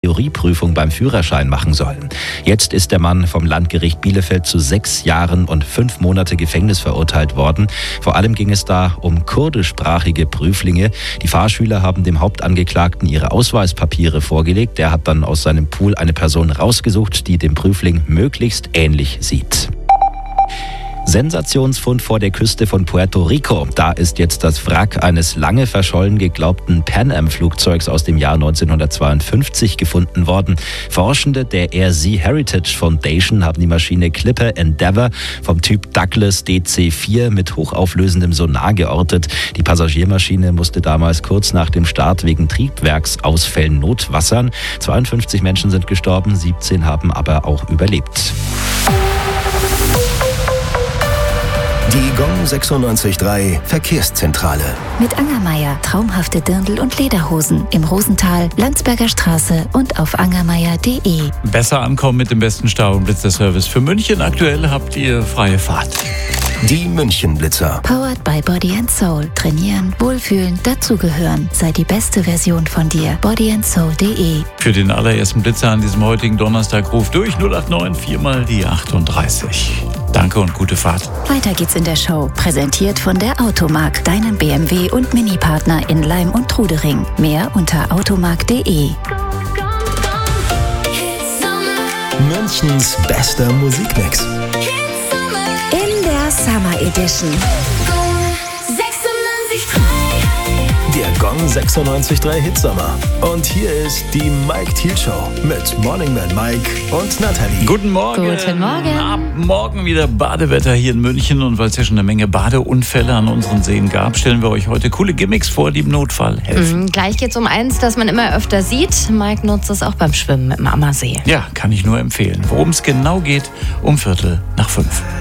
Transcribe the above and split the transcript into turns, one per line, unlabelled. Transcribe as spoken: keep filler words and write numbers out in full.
Theorieprüfung beim Führerschein machen sollen. Jetzt ist der Mann vom Landgericht Bielefeld zu sechs Jahren und fünf Monate Gefängnis verurteilt worden. Vor allem ging es da um kurdischsprachige Prüflinge. Die Fahrschüler haben dem Hauptangeklagten ihre Ausweispapiere vorgelegt. Der hat dann aus seinem Pool eine Person rausgesucht, die dem Prüfling möglichst ähnlich sieht. Sensationsfund vor der Küste von Puerto Rico. Da ist jetzt das Wrack eines lange verschollen geglaubten Pan Am-Flugzeugs aus dem Jahr neunzehnhundertzweiundfünfzig gefunden worden. Forschende der Air Sea Heritage Foundation haben die Maschine Clipper Endeavour vom Typ Douglas D C vier mit hochauflösendem Sonar geortet. Die Passagiermaschine musste damals kurz nach dem Start wegen Triebwerksausfällen notwassern. zweiundfünfzig Menschen sind gestorben, siebzehn haben aber auch überlebt.
Die Gong sechsundneunzig Komma drei Verkehrszentrale.
Mit Angermeier traumhafte Dirndl und Lederhosen im Rosental, Landsberger Straße und auf angermeier punkt de.
Besser ankommen mit dem besten Stau- und Blitzerservice für München. Aktuell habt ihr freie Fahrt.
Die München-Blitzer.
Powered by Body and Soul. Trainieren, wohlfühlen, dazugehören. Sei die beste Version von dir. body and soul punkt de.
Für den allerersten Blitzer an diesem heutigen Donnerstag ruft durch null acht neun vier mal die achtunddreißig. Danke und gute Fahrt.
Weiter geht's in der Show. Präsentiert von der Automark, deinem B M W und Mini-Partner in Leim und Trudering. Mehr unter automark punkt de.
Münchens bester Musikmix.
In der Summer Edition.
Der Gong sechsundneunzig Komma drei Hitsommer. Und hier ist die Mike Thiel Show mit Morning Man Mike und Nathalie.
Guten Morgen.
Guten Morgen.
Ab morgen wieder Badewetter hier in München. Und weil es ja schon eine Menge Badeunfälle an unseren Seen gab, stellen wir euch heute coole Gimmicks vor, die im Notfall helfen.
Mhm, gleich geht's um eins, das man immer öfter sieht. Mike nutzt es auch beim Schwimmen im Ammersee.
Ja, kann ich nur empfehlen. Worum es genau geht, um Viertel nach fünf.